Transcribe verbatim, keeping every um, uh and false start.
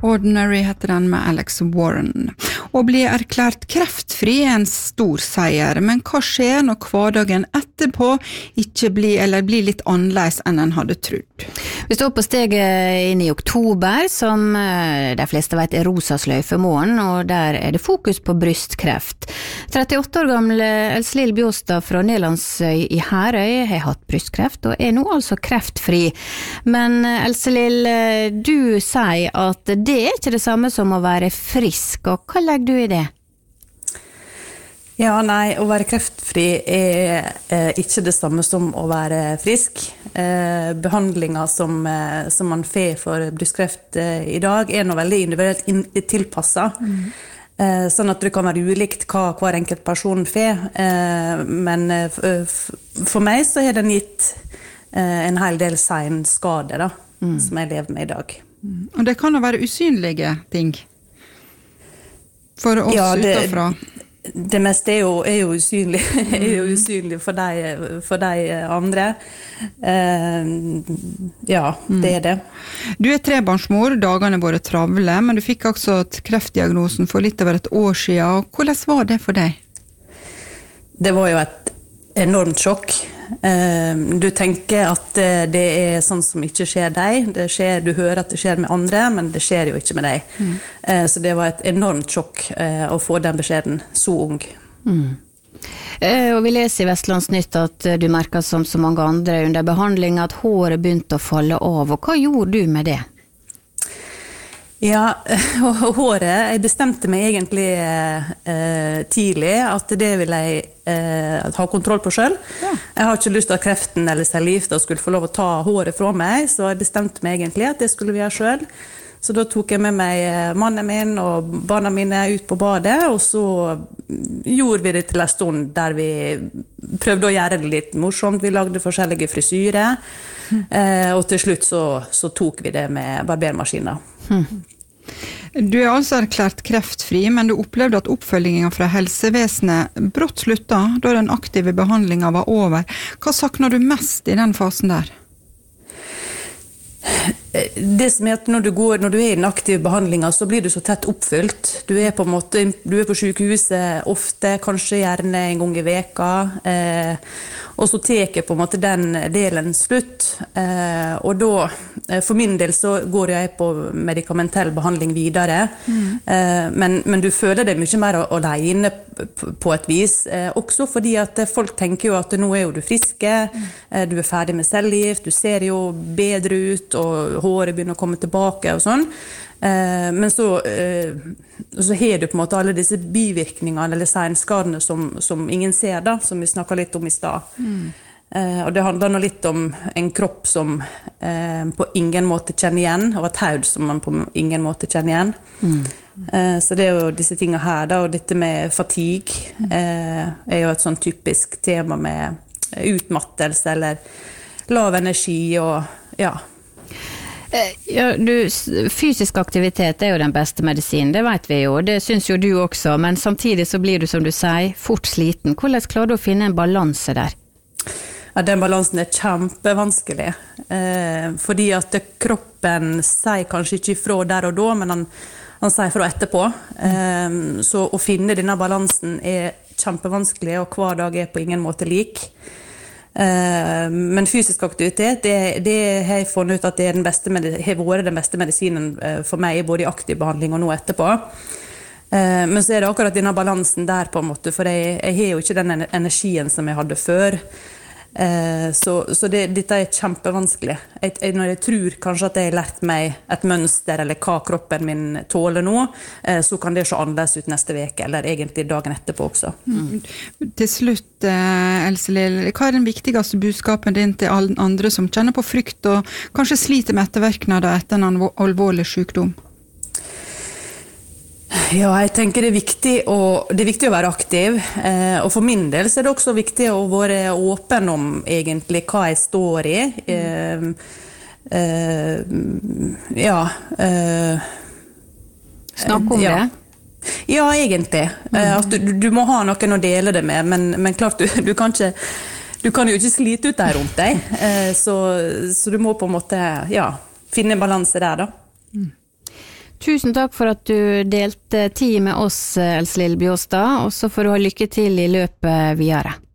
Ordinary heter den med Alex Warren. Å bli erklært kreftfri er en stor seier, men hva skjer når hverdagen etterpå ikke blir, eller blir litt annerledes enn en hadde trodd? Vi står på steget inn i oktober, som de fleste vet er rosa sløyfemåneden, og der er det fokus på brystkreft. trettiåtte år gamle Else-Lill Bjåstad fra Nelandsøy i Herøy har hatt brystkreft, og er nå altså kreftfri. Men Else-Lill, du sier at det Det er ikke det samme som å være frisk, og hva legger du i det? Ja, nei, å være kreftfri er eh, ikke det samme som å være frisk. Eh, behandlinger som, eh, som man får for brystkreft eh, i dag er noe veldig individuelt in- tilpasset. Mm. Eh, sånn at det kan være ulikt hva hver enkelt person får. Eh, men eh, f- for meg så har den gitt eh, en hel del seinskade da, mm. som jeg lever med i dag. Og det kan jo være usynlige ting for oss ja, det, utenfra. Det meste er jo, er jo usynlig, er jo usynlig for de, for de andre. Uh, ja, det er det. Du er trebarnsmor, dagene er både travle, men du fikk også kreftdiagnosen for litt over et år siden. Hvordan var det for deg? Det var jo et enormt sjokk. Du tenker at det er sånn som ikke skjer deg. Det skjer, du hører at det skjer med andre, men det skjer jo ikke med deg. Mm. Så det var et enormt sjokk å få den beskjeden så ung. Mm. Og vi leser i Vestlandsnytt at du merker som så mange andre under behandling at håret begynte å falle av. Og hva gjorde du med det? Ja, håret, jeg bestemte meg egentlig eh, tidlig at det vil jeg eh, ha kontroll på selv. Ja. Jeg har ikke lyst til at kreften eller cellegift skulle få lov å ta håret fra meg, så jeg bestemte meg egentlig at det skulle vi gjøre selv. Så da tok jeg med meg mannen min og barna mine ut på badet, og så gjorde vi det til en stund der vi prøvde å gjøre det litt morsomt. Vi lagde forskjellige frisyrer, mm. eh, og til slutt så, så tok vi det med barbermaskiner. Mm. Du er altså erklært kreftfri, men du opplevde at oppfølgingen fra helsevesenet brått slutta da den aktive behandlingen var over. Hva savner du mest i den fasen der? Det som er at når du, går, når du er i den aktive behandlingen, så blir du så tett oppfylt. Du er på en måte, du er på sykehuset ofte, kanskje gjerne en gang i veka, eh, og så teker på en måte den delen slutt. Eh, og da, for min del så går jeg på medikamentell behandling videre, mm. eh, men, men du føler deg mye mer alene på et vis, eh, også fordi at folk tenker jo at nå er jo du friske, mm. eh, du er ferdig med cellegift, du ser jo bedre ut, og håret begynner å komme tilbake og sånn. Eh, men så, eh, så har du på en måte alle disse bivirkningene eller seinskadene som, som ingen ser da, som vi snakket litt om i stad. Mm. Eh, og det handler nå litt om en kropp som eh, på ingen måte kjenner igjen, og et haud som man på ingen måte kjenner igjen. Mm. Eh, så det er jo disse tingene her da, og dette med fatigue eh, er jo et sånn typisk tema med utmattelse eller lav energi og ja. Ja, du, fysisk aktivitet er jo den beste medisinen, det vet vi jo, det synes jo du også, men samtidig så blir du, som du sier, fort sliten. Hvordan klarer du å finne en balanse der? Ja, den balansen er kjempevanskelig, eh, fordi at kroppen sier kanskje ikke ifra der og da, men han, han sier fra etterpå. Eh, så å finne denne balansen er kjempevanskelig, og hver dag er på ingen måte lik. Men fysisk aktivitet, det, det har jeg funnet ut at det er den beste, har vært den beste medisinen for meg, både i aktiv behandling og nå etterpå. Men så er det akkurat denne balansen der på en måte, for jeg, jeg har jo ikke den energien som jeg hadde før. Så, så det, dette er kjempevanskelig. Jeg, jeg, når jeg tror kanskje at jeg har lært meg et mønster, eller hva kroppen min tåler nå, så kan det se annerledes ut neste veke, eller egentlig dagen etterpå også. Mm. Til slutt, Else-Lill, hva er den viktigste budskapen din til alle andre som kjenner på frykt og kanskje sliter med ettervirkninger etter en alvorlig sykdom? Ja, jeg tenker det er viktig å, det er viktig å være aktiv, eh, og for min del så er det også viktig å være åpen om egentlig hva jeg står i. Eh, eh, ja. Eh, Snakk om ja. det? Ja, egentlig. Eh, at du, du må ha noen å dele det med, men, men klart du, du kan ikke, du kan jo ikke slite ut der rundt deg, eh, så, så du må på en måte, ja, finne en balanse der da. Tusen takk for at du delte tid med oss, Else Lill Bjåstad, og så får du ha lykke til i løpet videre.